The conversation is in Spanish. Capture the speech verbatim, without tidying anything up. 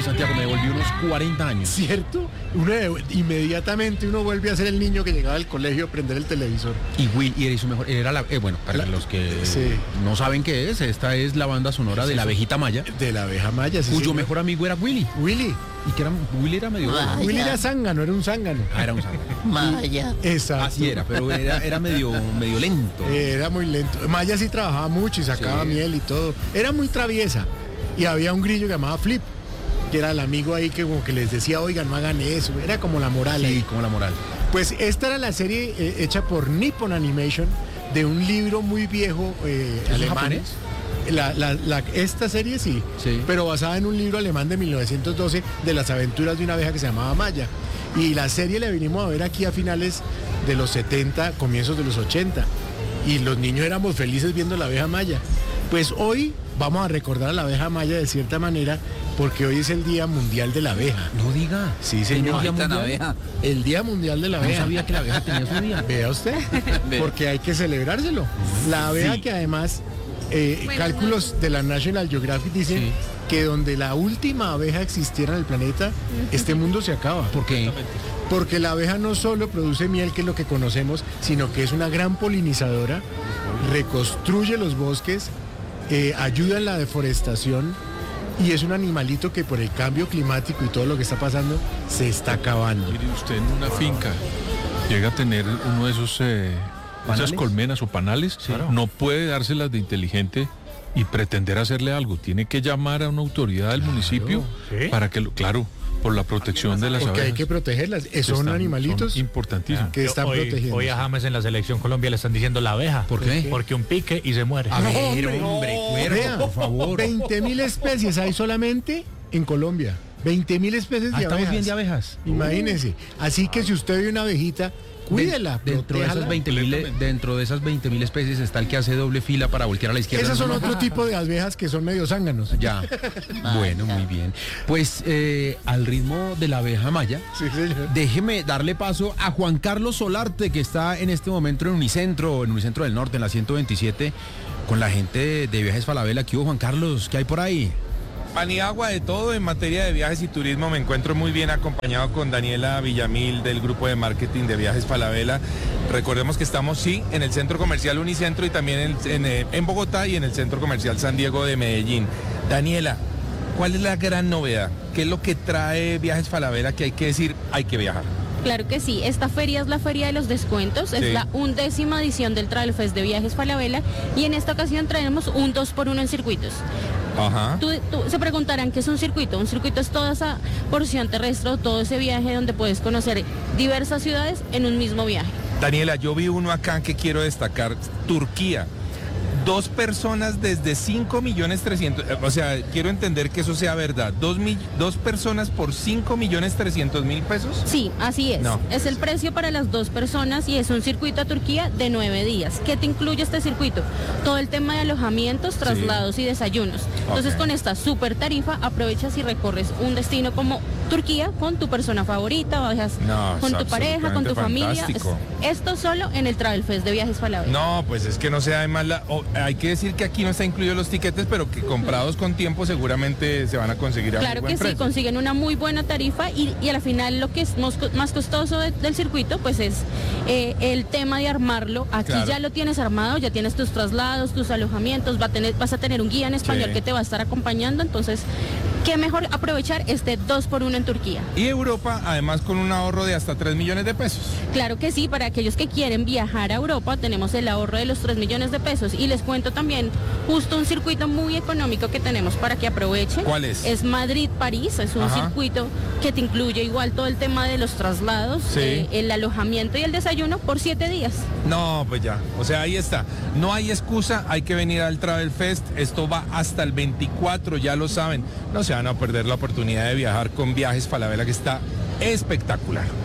Santiago, me devolví unos cuarenta años. ¿Cierto? Uno de- inmediatamente uno vuelve a ser el niño que llegaba al colegio a prender el televisor. Y Will, y era su mejor, era la, eh, bueno, para La- los que sí. no saben qué es, esta es la banda sonora de la abejita Maya, De la abeja maya, sí, cuyo señor. mejor amigo era Willy. Willy. Y que era, Willy era medio... Ah, Willy ya. era zángano, era un zángano. Ah, era un santo. Maya. Exacto. Así era, pero era, era medio, medio lento. Era muy lento. Maya sí trabajaba mucho y sacaba Sí. miel y todo. Era muy traviesa. Y había un grillo que llamaba Flip, que era el amigo ahí que como que les decía, oigan, no hagan eso. Era como la moral Sí, ahí. como la moral. Pues esta era la serie eh, hecha por Nippon Animation de un libro muy viejo eh, ¿Es alemán. japonés? La, la- la- esta serie sí, Sí. pero basada en un libro alemán de mil novecientos doce de las aventuras de una abeja que se llamaba Maya. Y la serie la vinimos a ver aquí a finales de los setenta, comienzos de los ochenta. Y los niños éramos felices viendo la abeja Maya. Pues hoy vamos a recordar a la abeja Maya de cierta manera porque hoy es el Día Mundial de la Abeja. No diga. Sí, señor. ¿Tiene un día Tan mundial? abeja. El Día Mundial de la No Abeja. sabía que la abeja tenía su día. Vea usted, Ve. porque hay que celebrárselo. La abeja Sí. que además, eh, Buenas cálculos de la National Geographic dicen Sí. que donde la última abeja existiera en el planeta, este mundo se acaba. ¿Por qué? Porque la abeja no solo produce miel, que es lo que conocemos, sino que es una gran polinizadora, reconstruye los bosques, eh, ayuda en la deforestación y es un animalito que por el cambio climático y todo lo que está pasando se está acabando. Mire usted en una finca llega a tener uno de esos eh, ¿Panales? esas colmenas o panales, Claro. no puede dárselas de inteligente y pretender hacerle algo. Tiene que llamar a una autoridad del municipio ¿sí? para que lo, claro, por la protección de las Porque hay abejas. que protegerlas. Eh, Son Están- animalitos son importantísimos. que están hoy, protegiendo. hoy a James en la selección Colombia le están diciendo la abeja. ¿Por qué? Porque un pique y se muere. A ver, hombre, hombre, no. cuervo, Vea, por favor. veinte mil especies hay solamente en Colombia. veinte mil especies Ah, de estamos abejas. bien de abejas. Imagínense. Así que si usted ve una abejita, cuídela, Dentro de esas protéjala. veinte mil, dentro de esas veinte mil especies está el que hace doble fila para voltear a la izquierda. Esas son ¿no? otro tipo de abejas que son medio zánganos. Ya. Bueno, muy bien. Pues eh, al ritmo de la abeja maya, Sí, señor. déjeme darle paso a Juan Carlos Solarte, que está en este momento en Unicentro, en Unicentro del Norte, en la ciento veintisiete, con la gente de, de Viajes Falabella. ¿Qué hubo, Juan Carlos? ¿Qué hay por ahí? Pan y agua de todo en materia de viajes y turismo. Me encuentro muy bien acompañado con Daniela Villamil del grupo de marketing de Viajes Falabella. Recordemos que estamos, sí, en el centro comercial Unicentro y también en, en, eh, en Bogotá y en el centro comercial San Diego de Medellín. Daniela, ¿cuál es la gran novedad? ¿Qué es lo que trae Viajes Falabella que hay que decir, hay que viajar? Claro que sí, esta feria es la feria de los descuentos, Sí. es la undécima edición del Travel Fest de Viajes Falabella y en esta ocasión traemos un dos por uno en circuitos. Ajá. Tú, tú- se preguntarán qué es un circuito. Un circuito es toda esa porción terrestre o todo ese viaje donde puedes conocer diversas ciudades en un mismo viaje. Daniela, yo vi uno acá que quiero destacar, Turquía. Dos personas desde cinco millones trescientos, o sea, quiero entender que eso sea verdad. Dos, mi- dos personas por cinco millones trescientos mil pesos. Sí, así es. No. Es el precio para las dos personas y es un circuito a Turquía de nueve días. ¿Qué te incluye este circuito? Todo el tema de alojamientos, traslados y desayunos. Entonces, Ok. con esta super tarifa aprovechas y recorres un destino como Turquía con tu persona favorita, viajas No, con es tu pareja, con tu absolutamente familia. Es- fantástico. esto solo en el Travel Fest de Viajes Falabella. No, pues es que no sea además la, o- hay que decir que aquí no está incluido los tiquetes, pero que comprados con tiempo seguramente se van a conseguir a Claro muy que buen sí, precio. consiguen una muy buena tarifa y, y a la final lo que es mos- más costoso de- del circuito pues es eh, el tema de armarlo. Aquí Claro. ya lo tienes armado, ya tienes tus traslados, tus alojamientos, va a tener, vas a tener un guía en español Sí. que te va a estar acompañando, entonces qué mejor aprovechar este dos por uno en Turquía. Y Europa, además con un ahorro de hasta tres millones de pesos. Claro que sí, para aquellos que quieren viajar a Europa tenemos el ahorro de los tres millones de pesos y les cuento también justo un circuito muy económico que tenemos para que aprovechen. ¿Cuál es? Es Madrid-París, es un Ajá. circuito que te incluye igual todo el tema de los traslados, Sí. eh, el alojamiento y el desayuno por siete días. No, pues ya, o sea, ahí está. No hay excusa, hay que venir al Travel Fest. Esto va hasta el veinticuatro, ya lo saben. No se van a perder la oportunidad de viajar con Viajes Falabella, que está espectacular.